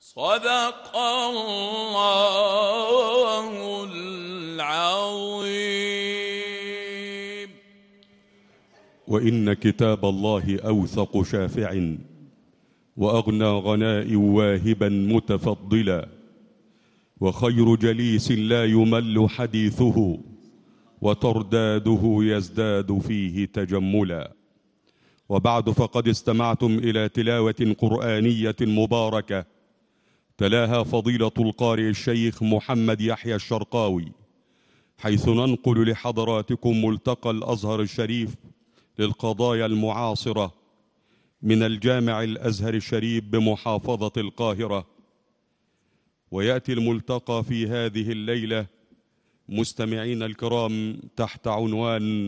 صدق الله العظيم. وإن كتاب الله أوثق شافع وأغنى غناء واهبا متفضلا، وخير جليس لا يمل حديثه وترداده يزداد فيه تجملا. وبعد، فقد استمعتم إلى تلاوة قرآنية مباركة تلاها فضيلة القارئ الشيخ محمد يحيى الشرقاوي، حيث ننقل لحضراتكم ملتقى الأزهر الشريف للقضايا المعاصرة من الجامع الأزهر الشريف بمحافظة القاهرة. ويأتي الملتقى في هذه الليلة مستمعين الكرام تحت عنوان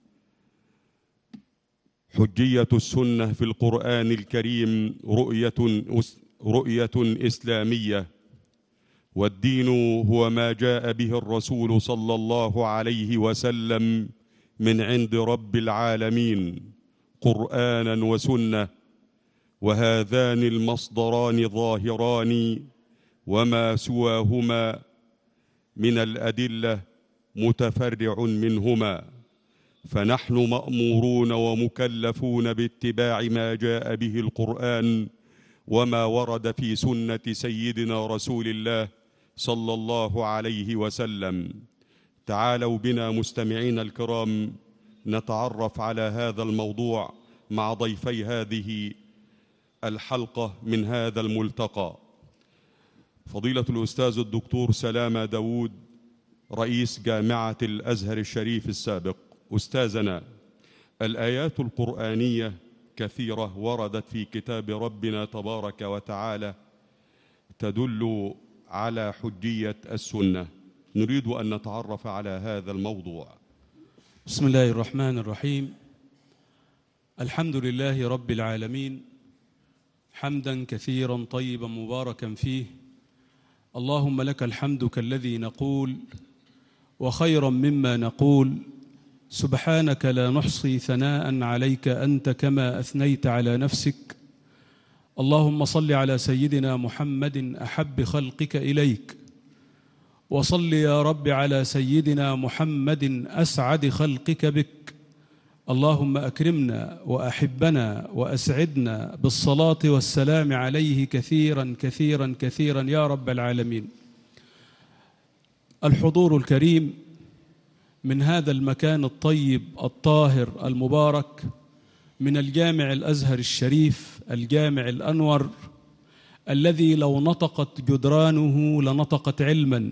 حجية السنة في القرآن الكريم، رؤية إسلامية. والدين هو ما جاء به الرسول صلى الله عليه وسلم من عند رب العالمين، قرآنا وسنة، وهذان المصدران ظاهران، وما سواهما من الأدلة متفرع منهما. فنحن مأمورون ومكلفون باتباع ما جاء به القرآن وما ورد في سنة سيدنا رسول الله صلى الله عليه وسلم. تعالوا بنا مستمعين الكرام نتعرف على هذا الموضوع مع ضيفي هذه الحلقة من هذا الملتقى، فضيلة الأستاذ الدكتور سلامة داود رئيس جامعة الأزهر الشريف السابق. أستاذنا، الآيات القرآنية كثيرة وردت في كتاب ربنا تبارك وتعالى تدل على حجية السنة، نريد أن نتعرف على هذا الموضوع. بسم الله الرحمن الرحيم. الحمد لله رب العالمين، حمدا كثيرا طيبا مباركا فيه. اللهم لك الحمد كالذي نقول وخيرا مما نقول، سبحانك لا نحصي ثناء عليك أنت كما أثنيت على نفسك. اللهم صل على سيدنا محمد أحب خلقك إليك، وصل يا رب على سيدنا محمد أسعد خلقك بك. اللهم أكرمنا وأحبنا وأسعدنا بالصلاة والسلام عليه كثيرا كثيرا كثيرا يا رب العالمين. الحضور الكريم من هذا المكان الطيب الطاهر المبارك، من الجامع الأزهر الشريف، الجامع الأنور الذي لو نطقت جدرانه لنطقت علما.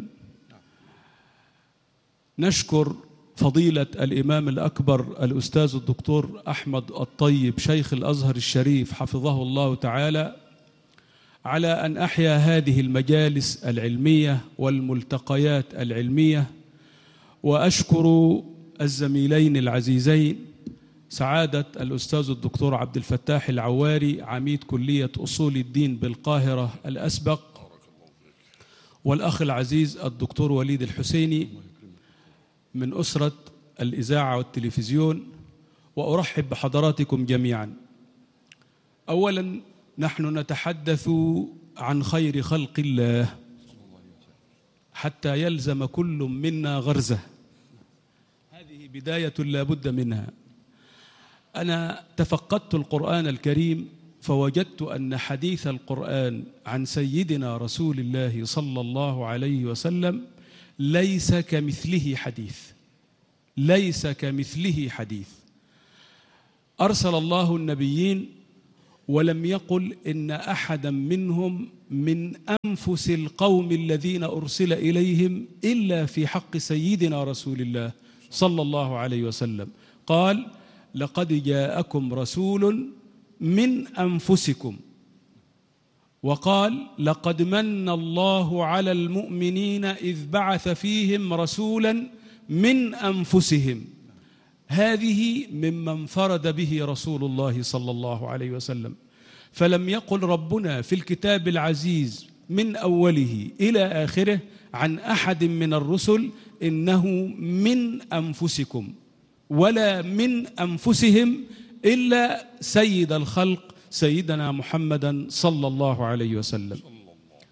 نشكر فضيلة الإمام الأكبر الأستاذ الدكتور أحمد الطيب شيخ الأزهر الشريف حفظه الله تعالى على أن أحيا هذه المجالس العلمية والملتقيات العلمية. وأشكر الزميلين العزيزين سعادة الأستاذ الدكتور عبد الفتاح العواري عميد كلية أصول الدين بالقاهرة الأسبق، والأخ العزيز الدكتور وليد الحسيني من أسرة الإذاعة والتلفزيون، وأرحب بحضراتكم جميعا. أولا، نحن نتحدث عن خير خلق الله حتى يلزم كل منا غرزة، هذه بداية لا بد منها. أنا تفقدت القرآن الكريم فوجدت أن حديث القرآن عن سيدنا رسول الله صلى الله عليه وسلم ليس كمثله حديث، ليس كمثله حديث. أرسل الله النبيين ولم يقل إن أحدا منهم من أنفس القوم الذين أرسل إليهم إلا في حق سيدنا رسول الله صلى الله عليه وسلم. قال: لقد جاءكم رسول من أنفسكم، وقال: لقد من الله على المؤمنين إذ بعث فيهم رسولا من أنفسهم. هذه مما انفرد به رسول الله صلى الله عليه وسلم. فلم يقل ربنا في الكتاب العزيز من أوله إلى آخره عن أحد من الرسل إنه من أنفسكم، ولا من أنفسهم، إلا سيد الخلق سيدنا محمدا صلى الله عليه وسلم.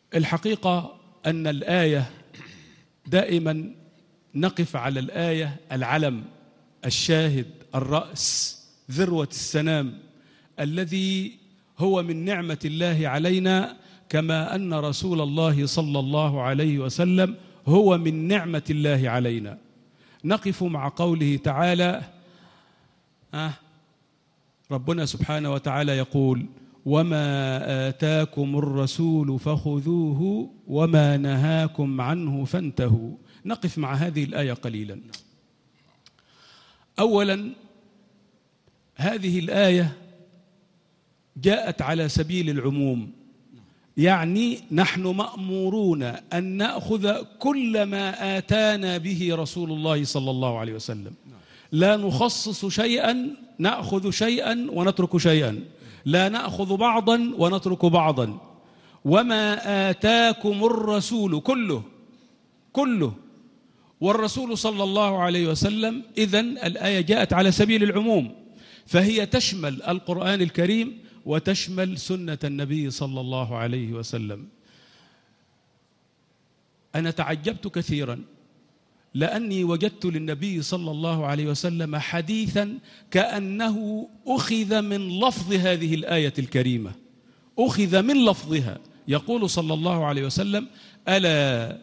الحقيقة أن الآية دائما نقف على الآية العلم، الشاهد، الرأس، ذروة السنام، الذي هو من نعمة الله علينا، كما أن رسول الله صلى الله عليه وسلم هو من نعمة الله علينا. نقف مع قوله تعالى، ربنا سبحانه وتعالى يقول: وما آتاكم الرسول فخذوه وما نهاكم عنه فانتهوا. نقف مع هذه الآية قليلا. أولا، هذه الآية جاءت على سبيل العموم، يعني نحن مأمورون أن نأخذ كل ما آتانا به رسول الله صلى الله عليه وسلم، لا نخصص شيئا نأخذ شيئا ونترك شيئا، لا نأخذ بعضا ونترك بعضا. وما آتاكم الرسول كله والرسول صلى الله عليه وسلم. إذن الآية جاءت على سبيل العموم، فهي تشمل القرآن الكريم وتشمل سنة النبي صلى الله عليه وسلم. أنا تعجبت كثيرا لأني وجدت للنبي صلى الله عليه وسلم حديثا كأنه أخذ من لفظ هذه الآية الكريمة، أخذ من لفظها. يقول صلى الله عليه وسلم: ألا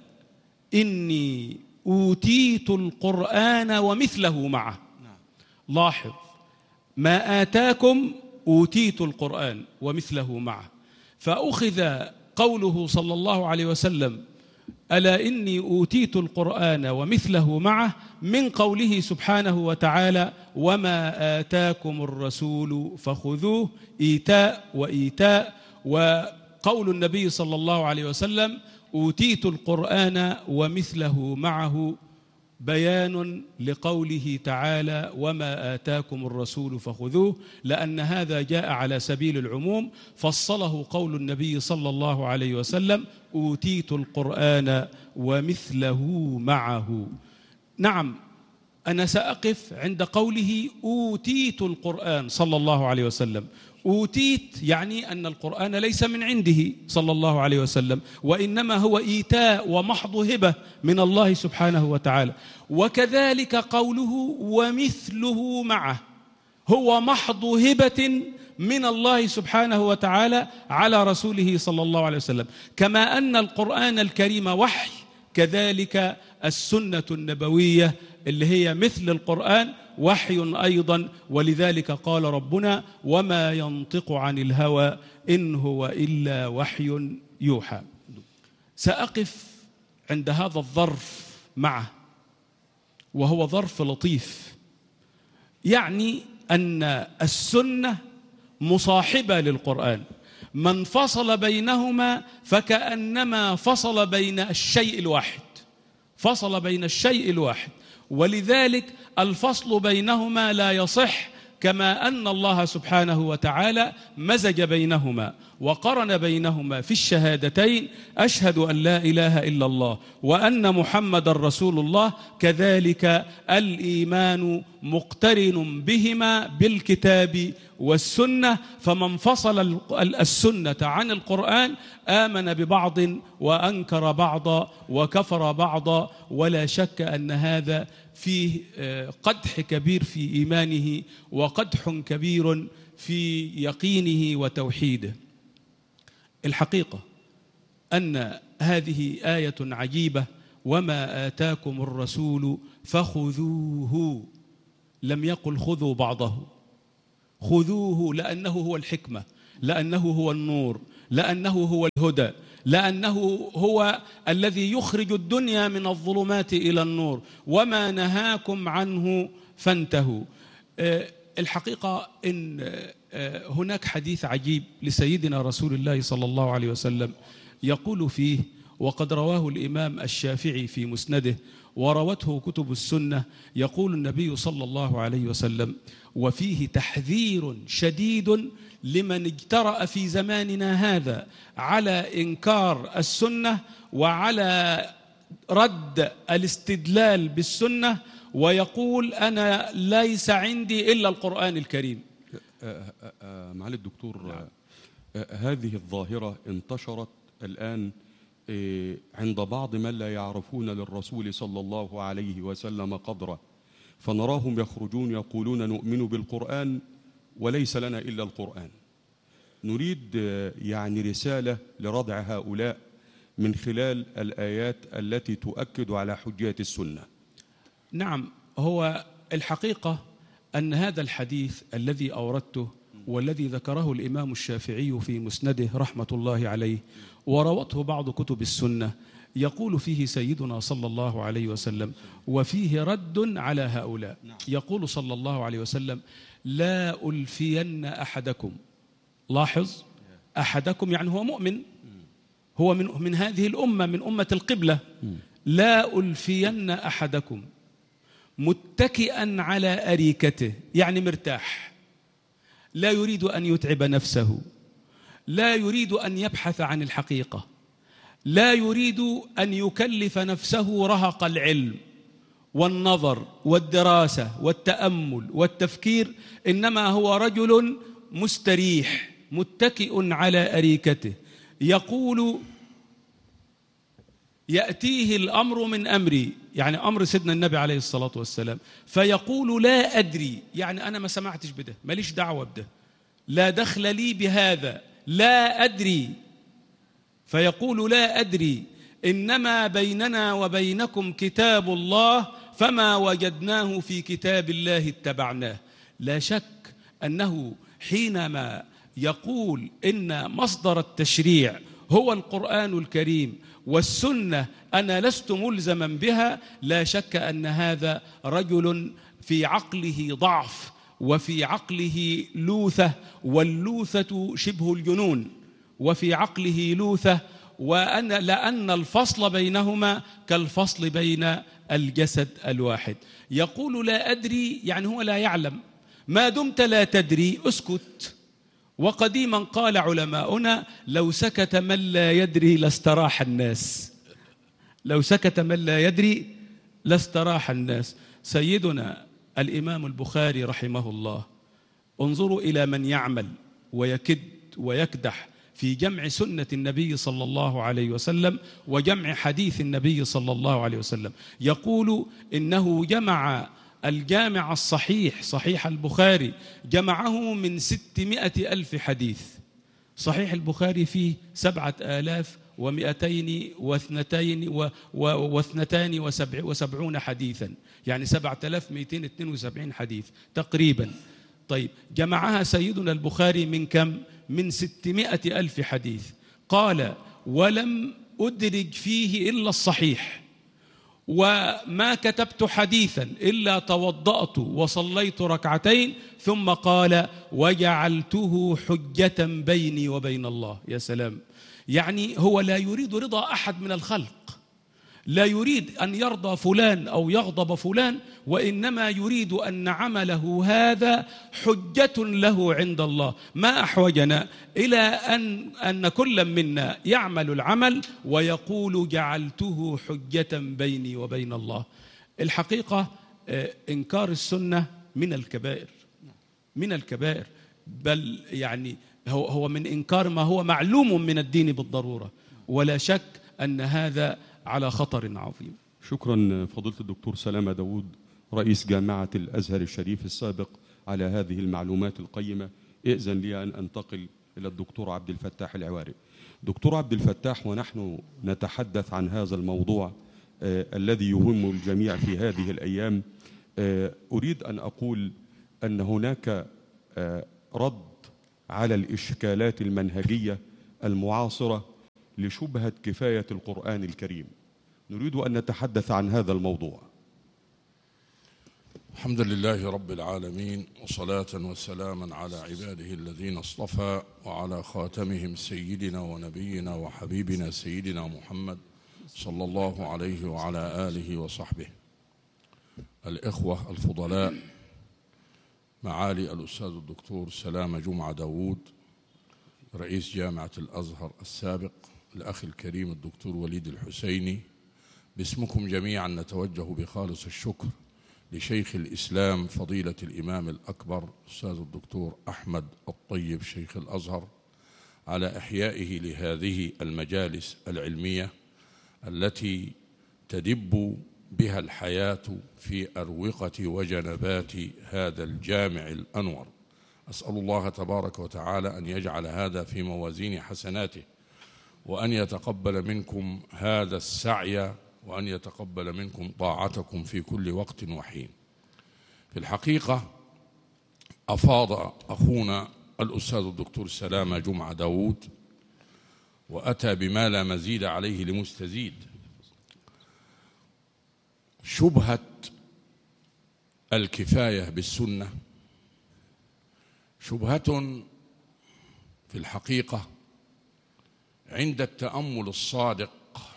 إني أوتيت القرآن ومثله معه. لاحظ، ما آتاكم أوتيت القرآن ومثله معه، فأخذ قوله صلى الله عليه وسلم: ألا إني أوتيت القرآن ومثله معه، من قوله سبحانه وتعالى: وما آتاكم الرسول فخذوه، إيتاء وإيتاء. وقول النبي صلى الله عليه وسلم: أوتيت القرآن ومثله معه، بيان لقوله تعالى: وما آتاكم الرسول فخذوه، لأن هذا جاء على سبيل العموم، فصله قول النبي صلى الله عليه وسلم: أوتيت القرآن ومثله معه. نعم، أنا سأقف عند قوله أوتيت القرآن صلى الله عليه وسلم. أوتيت يعني أن القرآن ليس من عنده صلى الله عليه وسلم، وإنما هو إيتاء ومحض هبة من الله سبحانه وتعالى. وكذلك قوله ومثله معه، هو محض هبة من الله سبحانه وتعالى على رسوله صلى الله عليه وسلم. كما أن القرآن الكريم وحي، كذلك السنة النبوية اللي هي مثل القرآن وحي أيضا. ولذلك قال ربنا: وما ينطق عن الهوى إن هو إلا وحي يوحى. سأقف عند هذا الظرف معه، وهو ظرف لطيف، يعني أن السنة مصاحبة للقرآن، من فصل بينهما فكأنما فصل بين الشيء الواحد، فصل بين الشيء الواحد. ولذلك الفصل بينهما لا يصح، كما أن الله سبحانه وتعالى مزج بينهما وقرن بينهما في الشهادتين: أشهد أن لا إله إلا الله وأن محمد رسول الله. كذلك الإيمان مقترن بهما بالكتاب والسنة، فمن فصل السنة عن القرآن آمن ببعض وأنكر بعضا وكفر بعضا، ولا شك أن هذا فيه قدح كبير في إيمانه وقدح كبير في يقينه وتوحيده. الحقيقة أن هذه آية عجيبة: وما آتاكم الرسول فخذوه، لم يقل خذوا بعضه، خذوه، لأنه هو الحكمة، لأنه هو النور، لأنه هو الهدى، لأنه هو الذي يخرج الدنيا من الظلمات إلى النور. وما نهاكم عنه فانتهوا. الحقيقة إن هناك حديث عجيب لسيدنا رسول الله صلى الله عليه وسلم يقول فيه، وقد رواه الإمام الشافعي في مسنده وروته كتب السنة، يقول النبي صلى الله عليه وسلم: وفيه تحذير شديد لمن اجترأ في زماننا هذا على إنكار السنة وعلى رد الاستدلال بالسنة، ويقول: أنا ليس عندي إلا القرآن الكريم. معالي الدكتور، هذه الظاهرة انتشرت الآن عند بعض من لا يعرفون للرسول صلى الله عليه وسلم قدره، فنراهم يخرجون يقولون نؤمن بالقرآن وليس لنا إلا القرآن. نريد يعني رسالة لردع هؤلاء من خلال الآيات التي تؤكد على حجية السنة. نعم، هو الحقيقة أن هذا الحديث الذي أوردته والذي ذكره الإمام الشافعي في مسنده رحمة الله عليه وروته بعض كتب السنة، يقول فيه سيدنا صلى الله عليه وسلم وفيه رد على هؤلاء. يقول صلى الله عليه وسلم: لا ألفين أحدكم. لاحظ، أحدكم يعني هو مؤمن، هو من هذه الأمة، من أمة القبلة. لا ألفين أحدكم متكئا على أريكته، يعني مرتاح، لا يريد أن يتعب نفسه، لا يريد أن يبحث عن الحقيقة، لا يريد أن يكلف نفسه رهق العلم والنظر والدراسة والتأمل والتفكير، إنما هو رجل مستريح متكئ على أريكته. يقول: يأتيه الأمر من أمري، يعني أمر سيدنا النبي عليه الصلاة والسلام، فيقول: لا أدري، يعني أنا ما سمعتش بده، ماليش دعوة بده، لا دخل لي بهذا، لا أدري. فيقول: لا أدري، إنما بيننا وبينكم كتاب الله، فما وجدناه في كتاب الله اتبعناه. لا شك أنه حينما يقول إن مصدر التشريع هو القرآن الكريم والسنة أنا لست ملزما بها، لا شك أن هذا رجل في عقله ضعف وفي عقله لوثة، واللوثة شبه الجنون، وفي عقله لوثة، لأن الفصل بينهما كالفصل بين الجسد الواحد. يقول: لا أدري، يعني هو لا يعلم. ما دمت لا تدري اسكت. وقديما قال علماؤنا: لو سكت من لا يدري لاستراح الناس. لو سكت من لا يدري لاستراح الناس. سيدنا الإمام البخاري رحمه الله، انظروا إلى من يعمل ويكد ويكدح في جمع سنة النبي صلى الله عليه وسلم وجمع حديث النبي صلى الله عليه وسلم. يقول إنه جمع الجامع الصحيح، صحيح البخاري، جمعه من 600,000 حديث. صحيح البخاري فيه 7,272 حديثا، يعني 7,272 حديث تقريبا. طيب، جمعها سيدنا البخاري من كم؟ من 600,000 حديث. قال: ولم أدرج فيه إلا الصحيح، وما كتبت حديثا إلا توضأت وصليت ركعتين، ثم قال: وجعلته حجة بيني وبين الله. يا سلام! يعني هو لا يريد رضا أحد من الخلق، لا يريد أن يرضى فلان أو يغضب فلان، وإنما يريد أن عمله هذا حجة له عند الله. ما أحوجنا إلى أن كل منا يعمل العمل ويقول: جعلته حجة بيني وبين الله. الحقيقة إنكار السنة من الكبائر، من الكبائر، بل يعني هو من إنكار ما هو معلوم من الدين بالضرورة، ولا شك أن هذا على خطر عظيم. شكرا فضيلة الدكتور سلامة داود رئيس جامعة الأزهر الشريف السابق على هذه المعلومات القيمة. إذن لي أن أنتقل إلى الدكتور عبد الفتاح العواري. دكتور عبد الفتاح، ونحن نتحدث عن هذا الموضوع الذي يهم الجميع في هذه الأيام، أريد أن أقول أن هناك رد على الإشكالات المنهجية المعاصرة لشبهة كفاية القرآن الكريم. نريد أن نتحدث عن هذا الموضوع. الحمد لله رب العالمين، وصلاة وسلاما على عباده الذين اصطفى، وعلى خاتمهم سيدنا ونبينا وحبيبنا سيدنا محمد صلى الله عليه وعلى آله وصحبه. الإخوة الفضلاء، معالي الأستاذ الدكتور سلامة جمعة داود رئيس جامعة الأزهر السابق، الأخ الكريم الدكتور وليد الحسيني، باسمكم جميعا نتوجه بخالص الشكر لشيخ الإسلام فضيلة الإمام الأكبر أستاذ الدكتور أحمد الطيب شيخ الأزهر على إحيائه لهذه المجالس العلمية التي تدب بها الحياة في أروقة وجنبات هذا الجامع الأنور. أسأل الله تبارك وتعالى أن يجعل هذا في موازين حسناته، وأن يتقبل منكم هذا السعي، وأن يتقبل منكم طاعتكم في كل وقت وحين. في الحقيقة أفاض أخونا الأستاذ الدكتور سلامة جمعة داود وأتى بما لا مزيد عليه لمستزيد. شبهة الكفاية بالسنة شبهة في الحقيقة عند التأمل الصادق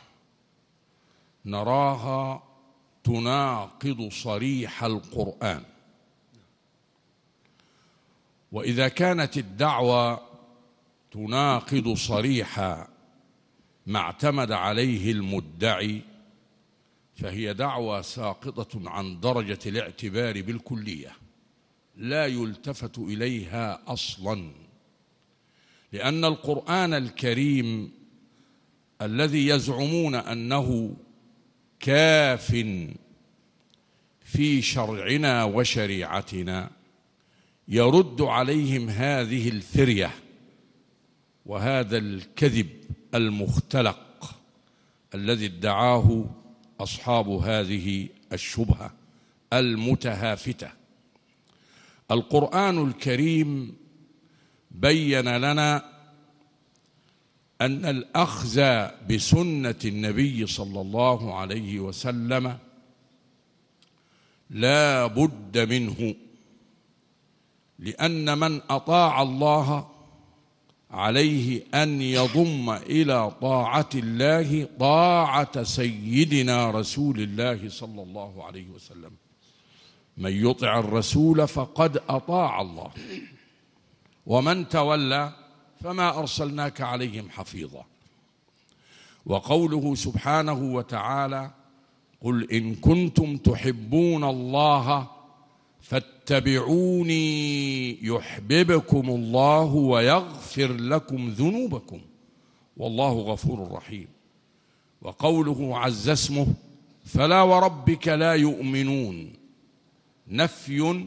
نراها تناقض صريح القرآن. وإذا كانت الدعوة تناقض صريح ما اعتمد عليه المدعي فهي دعوة ساقطة عن درجة الاعتبار بالكلية، لا يلتفت إليها أصلا، لأن القرآن الكريم الذي يزعمون أنه كاف في شرعنا وشريعتنا يرد عليهم هذه الفرية وهذا الكذب المختلق الذي ادعاه أصحاب هذه الشبهة المتهافتة. القرآن الكريم بين لنا أن الأخذ بسنة النبي صلى الله عليه وسلم لا بد منه، لأن من أطاع الله عليه أن يضم إلى طاعة الله طاعة سيدنا رسول الله صلى الله عليه وسلم. من يطع الرسول فقد أطاع الله، ومن تولى فما أرسلناك عليهم حفيظا. وقوله سبحانه وتعالى: قل إن كنتم تحبون الله فاتبعوني يحببكم الله ويغفر لكم ذنوبكم والله غفور رحيم. وقوله عز اسمه: فلا وربك لا يؤمنون، نفي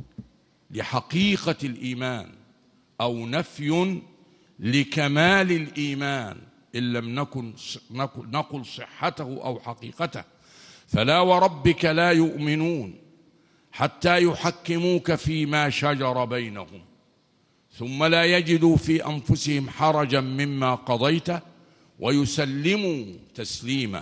لحقيقة الإيمان أو نفي لكمال الإيمان إن لم نقل صحته أو حقيقته. فلا وربك لا يؤمنون حتى يحكموك فيما شجر بينهم ثم لا يجدوا في أنفسهم حرجا مما قضيت ويسلموا تسليما.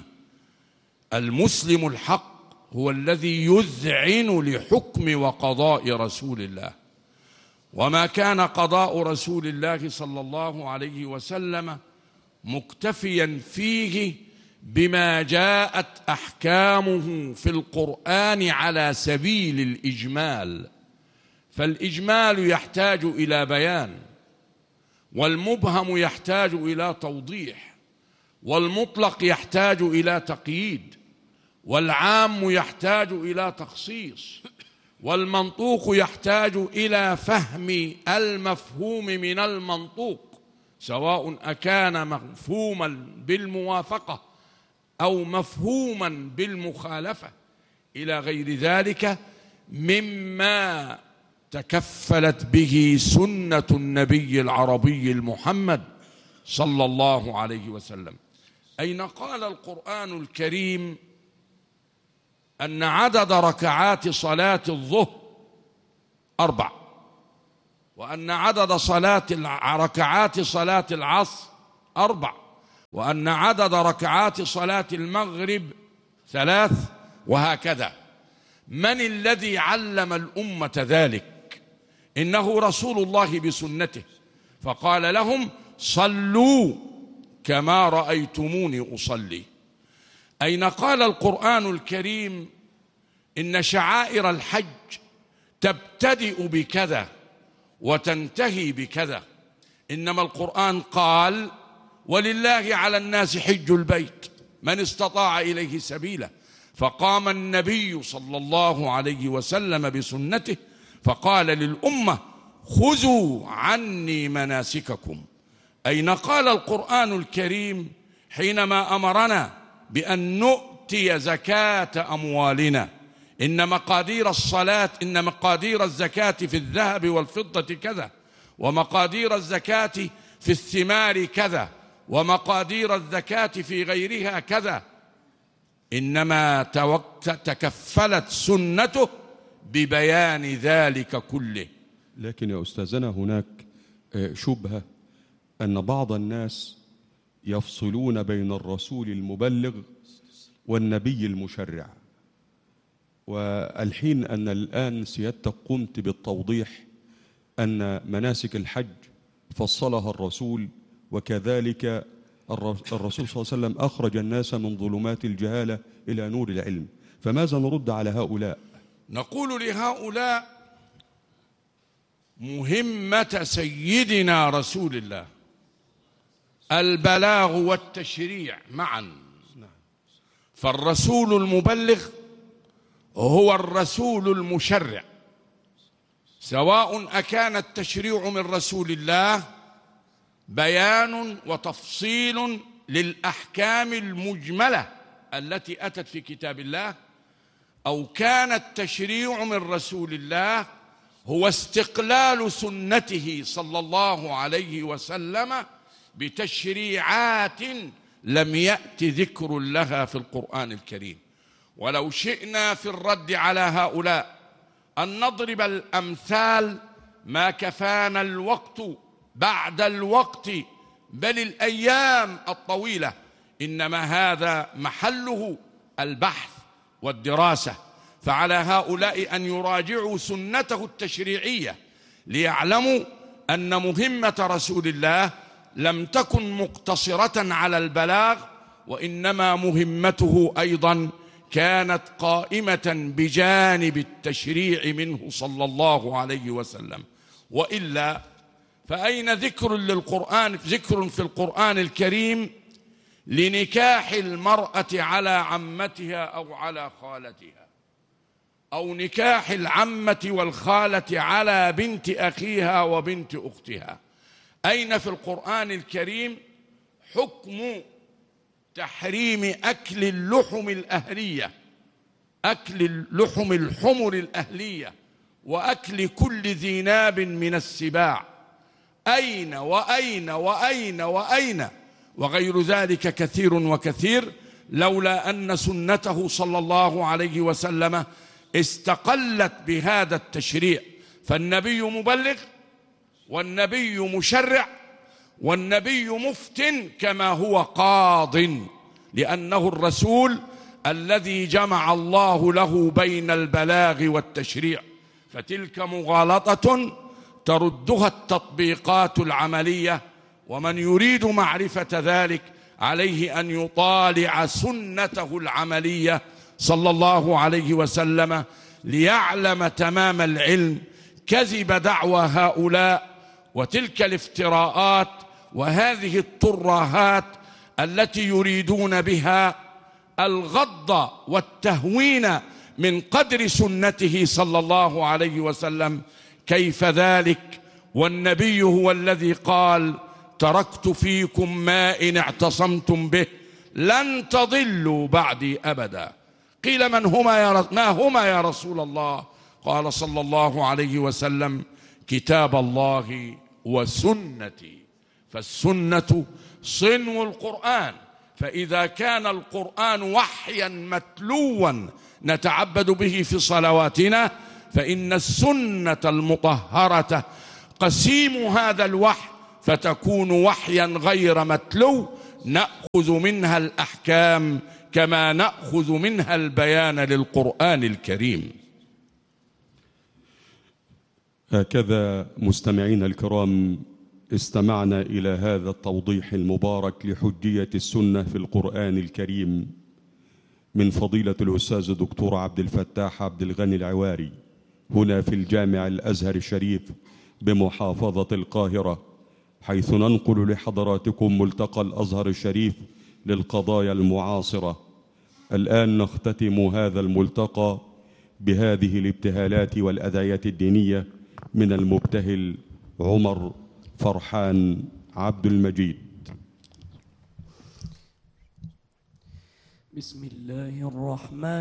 المسلم الحق هو الذي يذعن لحكم وقضاء رسول الله، وما كان قضاء رسول الله صلى الله عليه وسلم مكتفيا فيه بما جاءت أحكامه في القرآن على سبيل الإجمال، فالإجمال يحتاج إلى بيان، والمبهم يحتاج إلى توضيح، والمطلق يحتاج إلى تقييد، والعام يحتاج إلى تخصيص، والمنطوق يحتاج إلى فهم المفهوم من المنطوق، سواء أكان مفهوما بالموافقة أو مفهوما بالمخالفة إلى غير ذلك مما تكفلت به سنة النبي العربي المحمد صلى الله عليه وسلم. أين قال القرآن الكريم أن عدد ركعات صلاة الظهر 4، وأن عدد ركعات صلاة العصر 4، وأن عدد ركعات صلاة المغرب 3، وهكذا؟ من الذي علم الأمة ذلك؟ إنه رسول الله بسنته، فقال لهم: صلوا كما رأيتموني أصلي. أين قال القرآن الكريم إن شعائر الحج تبتدئ بكذا وتنتهي بكذا؟ إنما القرآن قال: ولله على الناس حج البيت من استطاع إليه سبيلا. فقام النبي صلى الله عليه وسلم بسنته فقال للأمة: خذوا عني مناسككم. أين قال القرآن الكريم حينما أمرنا بأن نؤتي زكاة أموالنا؟ إن مقادير الزكاة في الذهب والفضة كذا، ومقادير الزكاة في الثمار كذا، ومقادير الزكاة في غيرها كذا. إنما تكفلت سنته ببيان ذلك كله. لكن يا أستاذنا هناك شبهة أن بعض الناس يفصلون بين الرسول المبلغ والنبي المشرع، والحين أن الآن سيادتك قمت بالتوضيح أن مناسك الحج فصلها الرسول، وكذلك الرسول صلى الله عليه وسلم أخرج الناس من ظلمات الجهالة إلى نور العلم، فماذا نرد على هؤلاء؟ نقول لهؤلاء: مهمة سيدنا رسول الله البلاغ والتشريع معا، فالرسول المبلغ هو الرسول المشرع، سواء أكان التشريع من رسول الله بيان وتفصيل للأحكام المجملة التي أتت في كتاب الله، أو كان التشريع من رسول الله هو استقلال سنته صلى الله عليه وسلم بتشريعات لم يأت ذكر لها في القرآن الكريم. ولو شئنا في الرد على هؤلاء أن نضرب الأمثال ما كفانا الوقت بعد الوقت، بل الأيام الطويلة، إنما هذا محله البحث والدراسة. فعلى هؤلاء أن يراجعوا سنته التشريعية ليعلموا أن مهمة رسول الله لم تكن مقتصرة على البلاغ، وإنما مهمته أيضا كانت قائمة بجانب التشريع منه صلى الله عليه وسلم. وإلا فأين ذكر في القرآن الكريم لنكاح المرأة على عمتها أو على خالتها، أو نكاح العمة والخالة على بنت أخيها وبنت أختها؟ أين في القرآن الكريم حكم تحريم أكل اللحم الأهلية، أكل اللحم الحمر الأهلية، وأكل كل ذي ناب من السباع؟ أين وأين وأين وأين؟ وغير ذلك كثير وكثير، لولا أن سنته صلى الله عليه وسلم استقلت بهذا التشريع. فالنبي مبلغ، والنبي مشرع، والنبي مفت كما هو قاض، لأنه الرسول الذي جمع الله له بين البلاغ والتشريع. فتلك مغالطة تردها التطبيقات العملية، ومن يريد معرفة ذلك عليه أن يطالع سنته العملية صلى الله عليه وسلم ليعلم تمام العلم كذب دعوى هؤلاء وتلك الافتراءات وهذه الترهات التي يريدون بها الغض والتهوين من قدر سنته صلى الله عليه وسلم. كيف ذلك والنبي هو الذي قال: تركت فيكم ما إن اعتصمتم به لن تضلوا بعدي أبدا. قيل ما هما يا رسول الله؟ قال صلى الله عليه وسلم: كتاب الله وسنتي. فالسنة صنو القرآن، فإذا كان القرآن وحيا متلوا نتعبد به في صلواتنا، فإن السنة المطهرة قسيم هذا الوحي، فتكون وحيا غير متلو نأخذ منها الأحكام كما نأخذ منها البيان للقرآن الكريم. هكذا مستمعين الكرام استمعنا إلى هذا التوضيح المبارك لحجية السنة في القرآن الكريم من فضيلة الأستاذ الدكتور عبد الفتاح عبد الغني العواري هنا في الجامع الأزهر الشريف بمحافظة القاهرة، حيث ننقل لحضراتكم ملتقى الأزهر الشريف للقضايا المعاصرة. الآن نختتم هذا الملتقى بهذه الابتهالات والأدعية الدينية من المبتهل عمر فرحان عبد المجيد. بسم الله الرحمن